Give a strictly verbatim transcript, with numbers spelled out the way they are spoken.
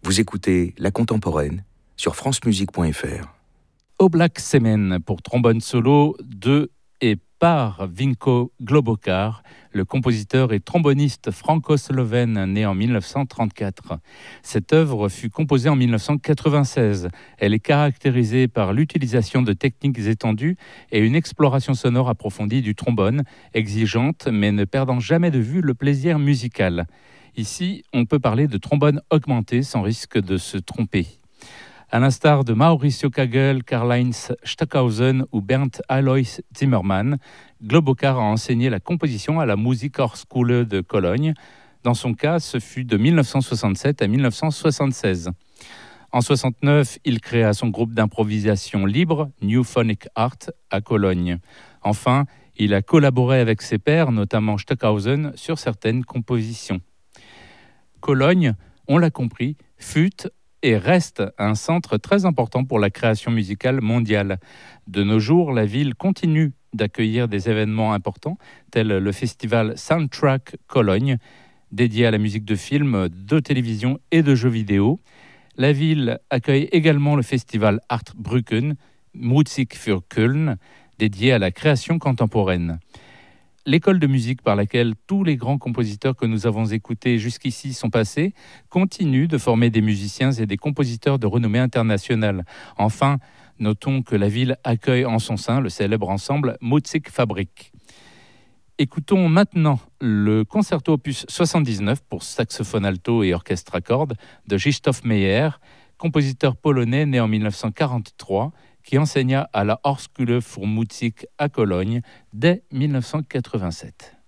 Vous écoutez La Contemporaine sur francemusique point f r. Oblak Semen pour trombone solo de et par Vinko Globokar, le compositeur et tromboniste franco-slovène né en mille neuf cent trente-quatre. Cette œuvre fut composée en mille neuf cent quatre-vingt-seize. Elle est caractérisée par l'utilisation de techniques étendues et une exploration sonore approfondie du trombone, exigeante mais ne perdant jamais de vue le plaisir musical. Ici, on peut parler de trombone augmenté sans risque de se tromper. À l'instar de Mauricio Kagel, Karl-Heinz Stockhausen ou Bernd Alois Zimmermann, Globokar a enseigné la composition à la Musikhochschule de Cologne. Dans son cas, ce fut de mille neuf cent soixante-sept à mille neuf cent soixante-seize. En soixante-neuf, il créa son groupe d'improvisation libre, New Phonic Art, à Cologne. Enfin, il a collaboré avec ses pairs, notamment Stockhausen, sur certaines compositions. Cologne, on l'a compris, fut et reste un centre très important pour la création musicale mondiale. De nos jours, la ville continue d'accueillir des événements importants, tels le festival Soundtrack Cologne, dédié à la musique de films, de télévision et de jeux vidéo. La ville accueille également le festival Artbrücken, Musik für Köln, dédié à la création contemporaine. L'école de musique par laquelle tous les grands compositeurs que nous avons écoutés jusqu'ici sont passés continue de former des musiciens et des compositeurs de renommée internationale. Enfin, notons que la ville accueille en son sein le célèbre ensemble Musikfabrik. Écoutons maintenant le concerto opus soixante-dix-neuf pour saxophone alto et orchestre à cordes de Krzysztof Meyer, compositeur polonais né en mille neuf cent quarante-trois, qui enseigna à la Hochschule für Musik à Cologne dès mille neuf cent quatre-vingt-sept.